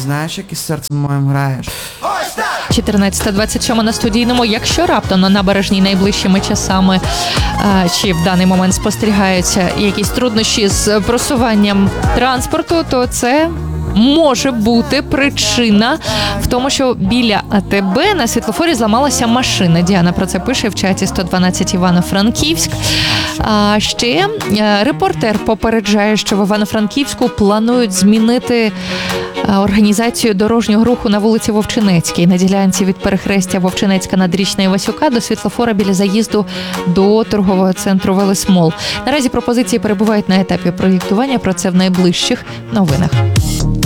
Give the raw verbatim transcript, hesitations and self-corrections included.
знаєш, як із серцем моїм граєш. чотирнадцята двадцять сьома на студійному. Якщо раптом на набережній найближчими часами а, чи в даний момент спостерігаються якісь труднощі з просуванням транспорту, то це може бути причина в тому, що біля АТБ на світлофорі зламалася машина. Діана про це пише в чаті сто дванадцять Івано-Франківськ. А ще репортер попереджає, що в Івано-Франківську планують змінити організацію дорожнього руху на вулиці Вовчинецькій. На ділянці від перехрестя Вовчинецька Надрічна і Васюка до світлофора біля заїзду до торгового центру Велесмол. Наразі пропозиції перебувають на етапі проєктування, про це в найближчих новинах.